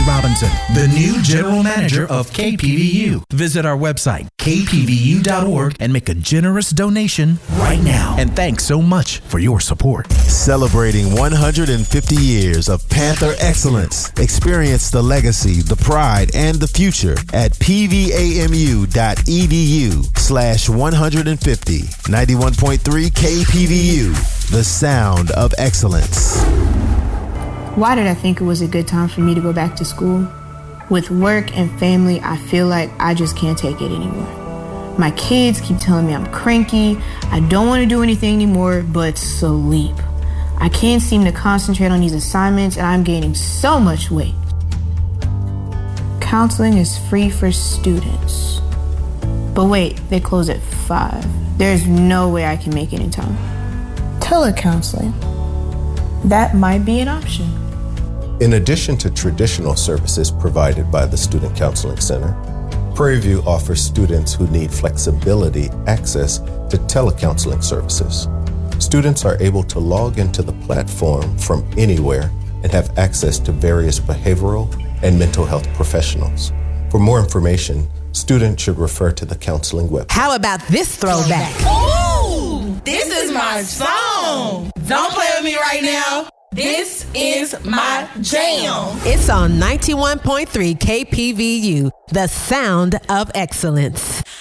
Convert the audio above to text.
Robinson, the new general manager of KPVU. Visit our website, kpvu.org, and make a generous donation right now. And thanks so much for your support. Celebrating 150 years of Panther excellence. Experience the legacy, the pride, and the future at pvamu.edu/150. 91.3 KPVU, the sound of excellence. Why did I think it was a good time for me to go back to school? With work and family, I feel like I just can't take it anymore. My kids keep telling me I'm cranky, I don't want to do anything anymore but sleep. I can't seem to concentrate on these assignments and I'm gaining so much weight. Counseling is free for students. But wait, they close at 5. There's no way I can make it in time. Telecounseling. That might be an option. In addition to traditional services provided by the Student Counseling Center, Prairie View offers students who need flexibility access to telecounseling services. Students are able to log into the platform from anywhere and have access to various behavioral and mental health professionals. For more information, students should refer to the counseling website. How about this throwback? Ooh, this is my song. Don't play with me right now. This is my jam. It's on 91.3 KPVU, the sound of excellence.